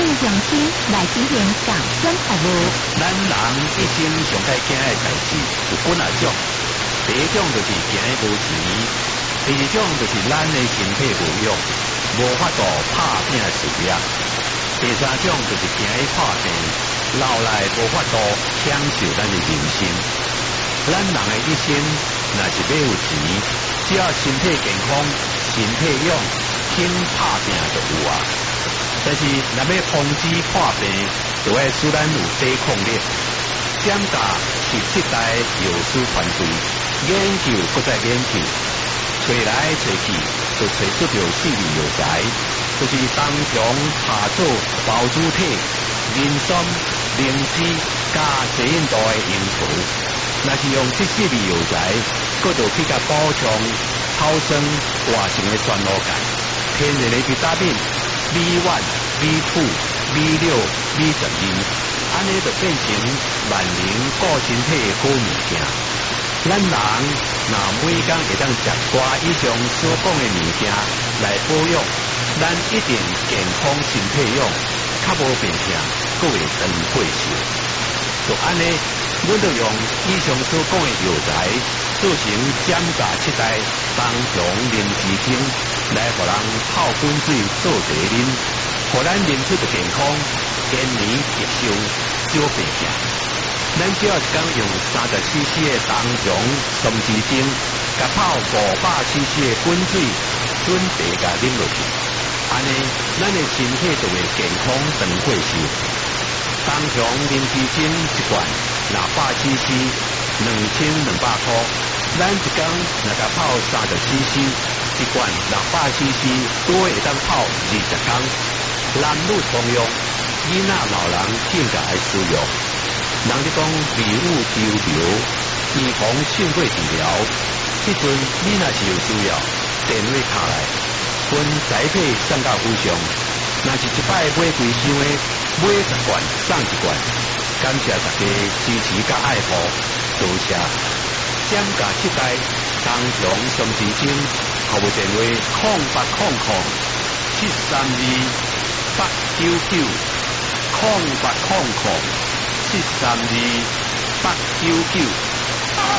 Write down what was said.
乡亲来进行共享服务。 咱人一生上该惊的代志有几啊种，第一种就是惊的无钱，第二种就是咱的身体无用，无法度拍拼事业，第三种就是惊的破病，老来无法度享受咱的人生。咱人的一生若是要有钱，只要身体健康、身体勇，肯拍拼就有啊。但是若要防止破病，就要使咱有抵抗力。占甲是7代药师团队研究搁再研究，找来找去，就找出着4味药材，就是当中下做包子体、人参、灵芝加济印度的用途。若是用这4味药材，搁就去甲补充草酸活性的酸露钙、天然的维他命 B1、B2、B6、B12，安尼就变成万能顾身体的好物件。咱人若每工会当食寡以上所讲的物件来保养，咱一定健康身体用，较无病痛，搁会长过寿。就安尼，阮就用以上所讲的药材做成占甲7代当中灵芝精，来互人泡滚水做茶啉，互咱人出的健康，延年益寿，少病痛。咱只要一工用30cc 的当中松枝精，甲泡500cc 的滚水，准茶甲啉落去，安尼咱的身体就会健康长过寿。当中灵芝精一罐200cc，2200块。咱一工若甲泡30cc，一罐200cc，多会当泡20工。男女通用，囡仔老人更加爱使用。人哋讲礼物丢流，预防性过治疗。迄阵你若是有需要，电话敲来，分载体送到府上。若是一摆买贵箱的，买10罐送1罐。感谢大家支持甲爱护，多谢。占甲7代当中松枝精，服务电话0800-732-899，0800-732-899。